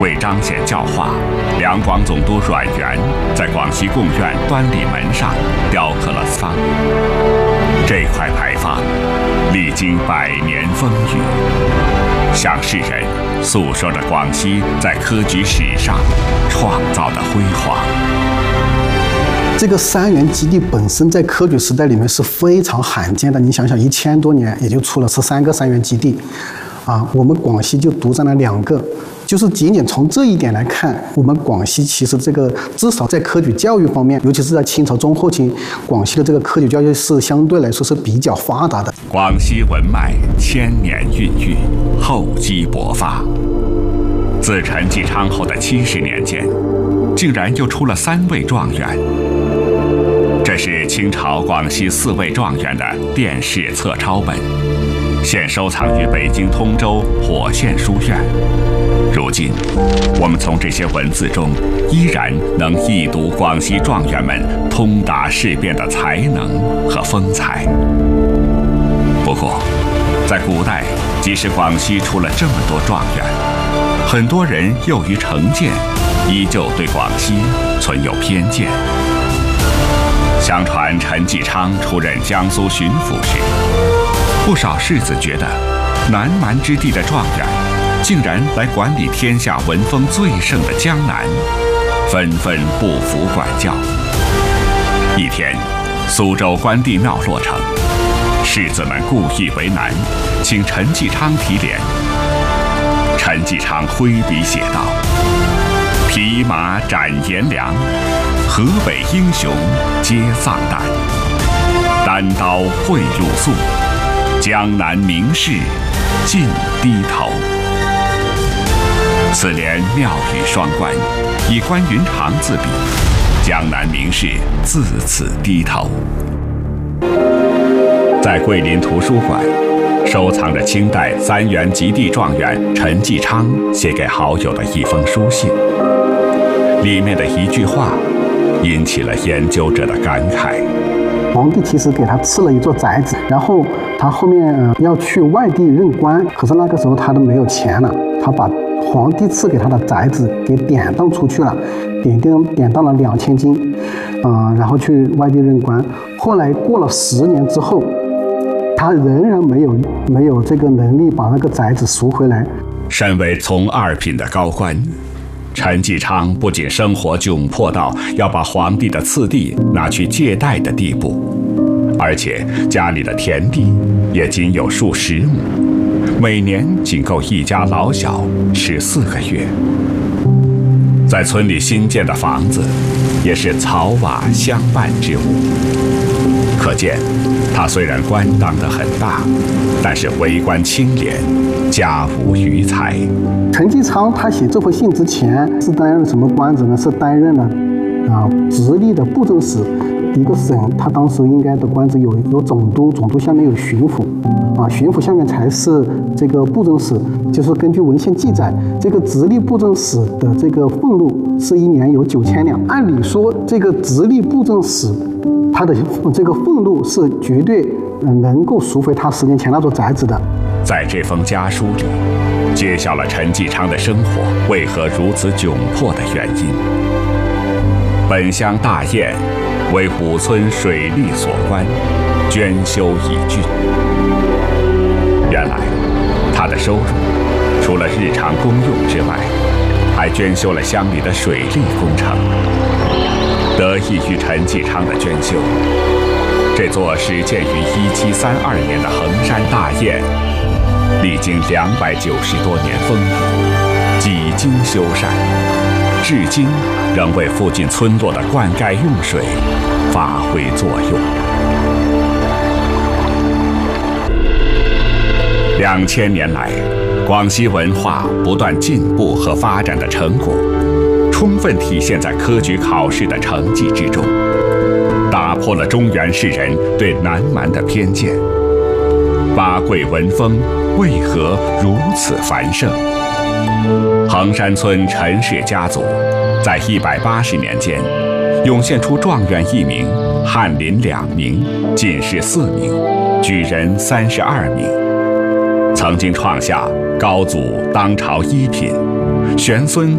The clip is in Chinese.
为彰显教化，两广总督阮元在广西贡院端礼门上雕刻了方。这块牌坊历经100年风雨，向世人诉说着广西在科举史上创造的辉煌。 这个3元基地本身在科举时代里面是非常罕见的。你想想，1000多年也就出了13个3元基地，我们广西就独占了2个。就是仅仅从这一点来看，我们广西其实这个至少在科举教育方面，尤其是在清朝中后期，广西的这个科举教育是相对来说是比较发达的。 广西文脉千年孕育，厚积薄发。自陈继昌后的70年间，竟然又出了3位状元。这是清朝广西4位状元的殿试册抄本，现收藏于北京通州火线书院。如今，我们从这些文字中依然能一睹广西状元们通达事变的才能和风采。不过，在古代，即使广西出了这么多状元，很多人囿于成见，依旧对广西存有偏见。相传陈继昌出任江苏巡抚时，不少士子觉得南蛮之地的状元竟然来管理天下文风最盛的江南，纷纷不服管教。一天，苏州关帝庙落成，士子们故意为难，请陈继昌提点。陈继昌挥笔写道：“匹马斩颜良，河北英雄皆丧胆。单刀会鲁肃，江南名士尽低头。”此联妙语双关，以关云长自比，江南名士自此低头。在桂林图书馆，收藏着清代3元及第状元陈继昌写给好友的一封书信，里面的一句话引起了研究者的感慨。 皇帝其实给他赐了一座宅子，然后他后面要去外地任官，可是那个时候他都没有钱了，他把皇帝赐给他的宅子给典当出去了，典当了2000金，然后去外地任官。后来过了10年之后，他仍然没有这个能力把那个宅子赎回来。 身为从2品的高官，陈继昌不仅生活窘迫到要把皇帝的次第拿去借贷的地步，而且家里的田地也仅有数十亩，每年仅够一家老小吃4个月。在村里新建的房子也是草瓦相伴之物，可见他虽然官当得很大，但是为官清廉，家无余财。 陈继昌他写这封信之前是担任什么官职呢？是担任了直隶的布政使。一个省，他当时应该的官职有总督，总督下面有巡抚，巡抚下面才是这个布政使。就是根据文献记载，这个直隶布政使的这个俸禄是1年有9000两。按理说，这个直隶布政使他的这个俸禄是绝对能够赎回他10年前那座宅子的。 在这封家书里，揭晓了陈继昌的生活为何如此窘迫的原因。本乡大堰为5村水利所关，捐修已竣。原来，他的收入除了日常公用之外，还捐修了乡里的水利工程。得益于陈继昌的捐修，这座始建于1732年的衡山大堰，历经290多年风雨，几经修缮，至今仍为附近村落的灌溉用水发挥作用。2000年来，广西文化不断进步和发展的成果，充分体现在科举考试的成绩之中，打破了中原士人对南蛮的偏见。八贵文风为何如此繁盛？衡山村陈氏家族在180年间涌现出状元1名、翰林2名、进士4名、举人32名，曾经创下高祖当朝1品、玄孙